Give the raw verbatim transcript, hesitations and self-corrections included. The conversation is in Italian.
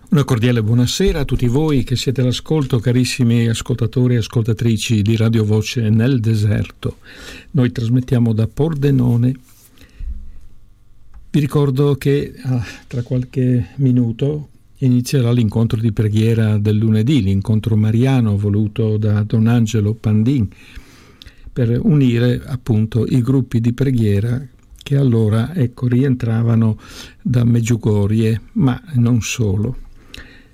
Una cordiale buonasera a tutti voi che siete all'ascolto, carissimi ascoltatori e ascoltatrici di Radio Voce nel Deserto. Noi trasmettiamo da Pordenone. Vi ricordo che ah, tra qualche minuto inizierà l'incontro di preghiera del lunedì, l'incontro mariano voluto da Don Angelo Pandin per unire appunto i gruppi di preghiera che allora ecco rientravano da Medjugorje, ma non solo.